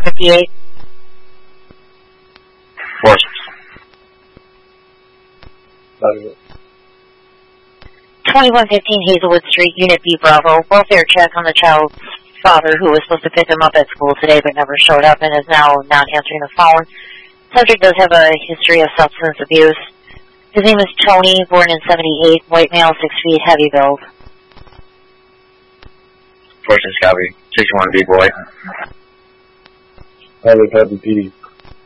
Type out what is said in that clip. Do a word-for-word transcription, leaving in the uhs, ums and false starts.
fifty-eight. Forces. twenty-one fifteen Hazelwood Street, Unit B Bravo. Welfare check on the child's father who was supposed to pick him up at school today but never showed up and is now not answering the phone. Subject does have a history of substance abuse. His name is Tony, born in seventy-eight, white male, six feet, heavy build. Forces copy. sixty-one B boy. Highway copy P D.